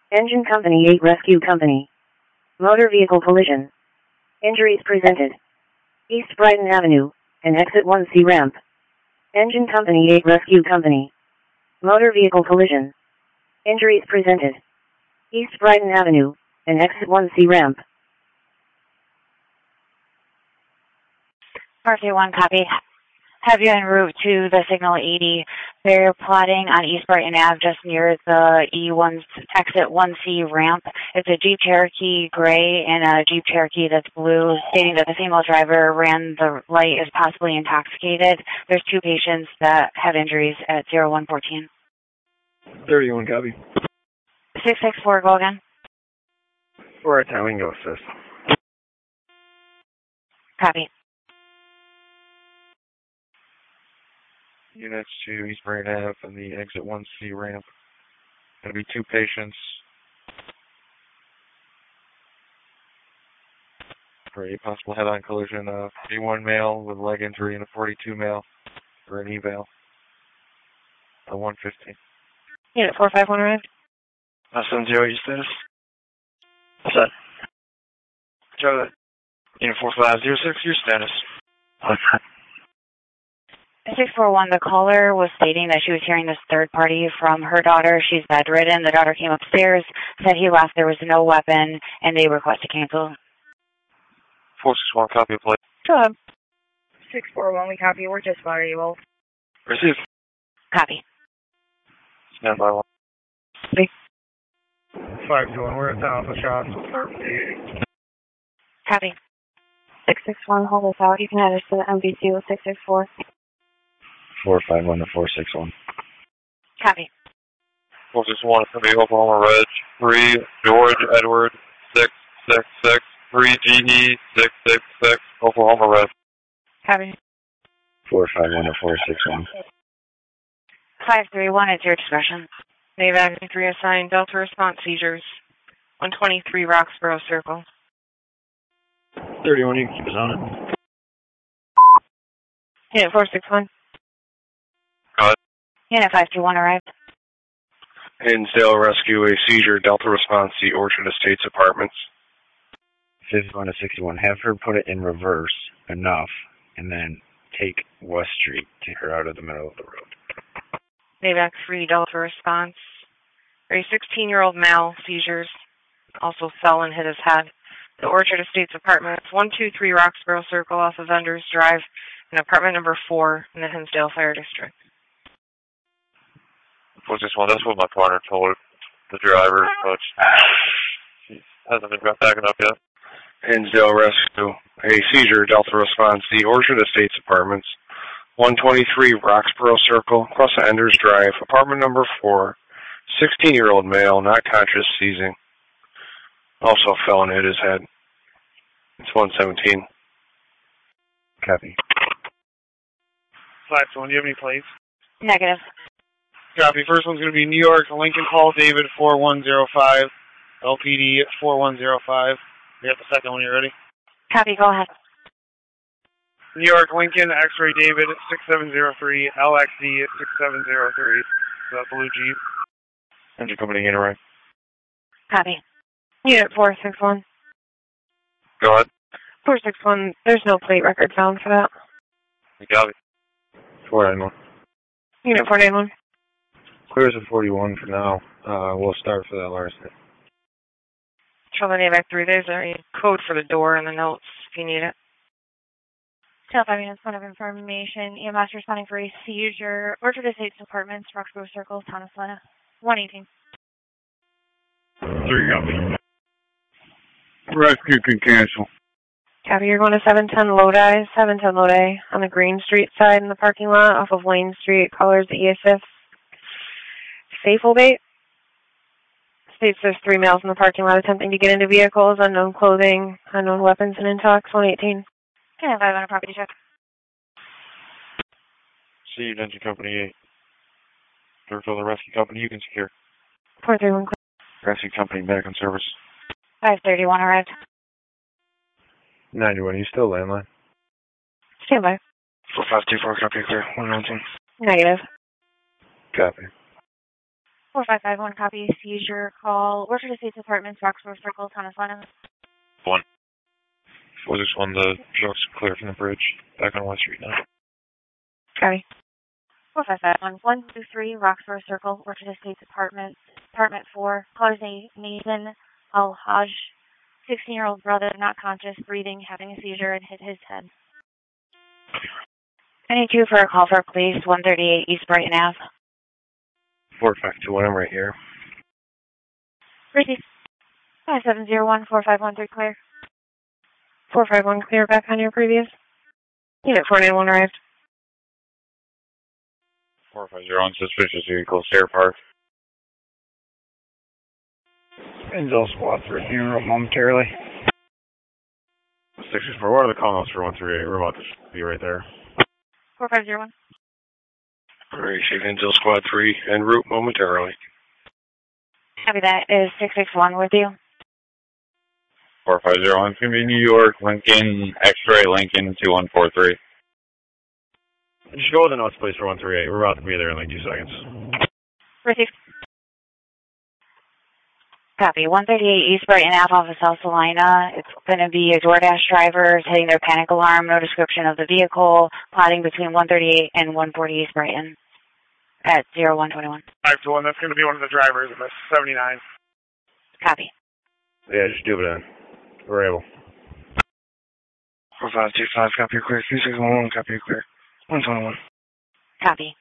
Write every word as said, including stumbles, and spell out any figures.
Engine Company eight Rescue Company. Motor vehicle collision. Injuries presented. East Brighton Avenue, and exit one C ramp. Engine Company eight Rescue Company. Motor vehicle collision. Injuries presented. East Brighton Avenue, and exit one C ramp. R K one, copy. Have you en route to the signal eighty. They're plotting on East Brighton Ave just near the E one exit one C ramp. It's a Jeep Cherokee gray and a Jeep Cherokee that's blue, stating that the female driver ran the light is possibly intoxicated. There's two patients that have injuries at zero one fourteen. thirty-one, copy. six six four, go again. Four, time we can go assist. Copy. Units to East Brighton Ave and the exit one C ramp. Going to be two patients for a possible head-on collision. A forty-one male with leg injury and a forty-two male for an eval. A one fifteen. Unit four five one arrived. Uh, seven zero, your status? Set. Joe, Unit four five zero six, your status? what's that? six four one, the caller was stating that she was hearing this third party from her daughter. She's bedridden. The daughter came upstairs, said he left, there was no weapon, and they request to cancel. four six one, copy of plate. Go ahead. six four one, we copy. We're just fire you all. Receive. Copy. Stand by one. five two one, we're at the Alpha Shop. Copy. six six one, hold us out. You can head us to the M V C with six six four. four five one to four six one. Copy. four six one, it's going to be Oklahoma Reg. three, George Edward, six six six. three, G E, six six six, Oklahoma Reg. Copy. four five one to four six one. five three one, it's your discretion. Nave Avenue three assigned, Delta response seizures. one twenty-three Roxborough Circle. thirty-one, you can keep us on it. Unit four six one. Go ahead. Unit five two one arrived. Hinsdale Rescue, a seizure, Delta response, the Orchard Estates Apartments. fifty-one to sixty-one, have her put it in reverse enough, and then take West Street, take her out of the middle of the road. Nave three Delta response. A sixteen-year-old male, seizures. Also fell and hit his head. The Orchard Estates Apartments, one two three Roxborough Circle off of Vendors Drive, in apartment number four in the Hinsdale Fire District. four six one, that's what my partner told the driver, but she hasn't been backing up yet. Hinsdale Rescue, a seizure, Delta response, the Orchard Estates Apartments, one twenty-three Roxborough Circle, across the Enders Drive, apartment number four, sixteen-year-old male, not conscious, seizing. Also fell and hit his head. It's one seventeen. Copy. five two one, do you have any plays? Negative. Copy. First one's going to be New York, Lincoln Paul David four one zero five, L P D four one zero five. We got the second one, you ready? Copy, go ahead. New York, Lincoln, X-Ray David six seven zero three, L X D six seven zero three. That blue Jeep. Engine Company Interact. Copy. Unit four six one. Go ahead. four six one, there's no plate record found for that. You got it. four nine one. Unit four nine one. Clears at forty-one for now. Uh, we'll start for that last hit. Trouble Nave three, there's a code for the door in the notes if you need it. Tail five units, point of information. E M S responding for a seizure. Orchard Estates Apartments, Roxborough Circle, Town of Salina. one eighteen. Three copy. Rescue can cancel. Copy, you're going to seven ten Lodi, seven ten Lodi on the Green Street side in the parking lot off of Wayne Street. Colors E S F. Faithful date. States there's three males in the parking lot attempting to get into vehicles, unknown clothing, unknown weapons, and intox. one eighteen. Can I have five on a property check? See Engine Company eight. Director of the Rescue Company, you can secure. four three one. Rescue Company back on service. five thirty-one arrived. ninety-one, you still landline? Stand by. four five two four, copy clear. one nineteen. Negative. Copy. four five five one, copy, seizure call, Orchard Estates Apartments, Roxborough Circle, Tonaslana. One. four six one, the truck's clear from the bridge. Back on West Street now. Copy. four five five one, one two three, Roxborough Circle, Orchard Estates Apartments, Apartment four, callers Nathan Al-Haj, sixteen-year-old brother, not conscious, breathing, having a seizure, and hit his head. ninety-two for a call for police, one thirty-eight East Brighton Ave. four five two one, I'm right here. Receive. five seven zero one, four five one three, clear. four five one, clear back on your previous. Unit four nine one arrived. four five zero one, suspicious vehicle, Stair Park. Intel squad three, in route momentarily. six six four, what are the call notes for one three eight? We're about to be right there. four five zero one. Great, Chief Intel squad three, en route momentarily. Copy that. Is six six one with you? four five zero one, it's going to be New York, Lincoln, X-ray, Lincoln, two one four three. Just go with the notes, please, for one three eight. We're about to be there in like two seconds. Receive. Copy. one thirty-eight East Brighton Ave off of South Salina. It's going to be a DoorDash driver hitting their panic alarm. No description of the vehicle. Plotting between one thirty-eight and one forty East Brighton at zero one twenty-one. five to one, that's going to be one of the drivers of the seventy-nine. Copy. Yeah, just do it in. We're able. four five two five, copy clear. two six one one, copy clear. one twenty-one. Copy.